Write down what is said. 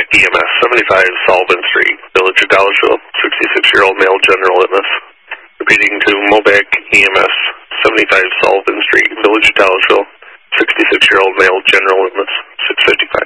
Mobac EMS, 75 Sullivan Street, Village of Dollarshville, 66-year-old male, general witness. Repeating to Mobac EMS, 75 Sullivan Street, Village of Dollarshville, 66-year-old male, general witness, 655.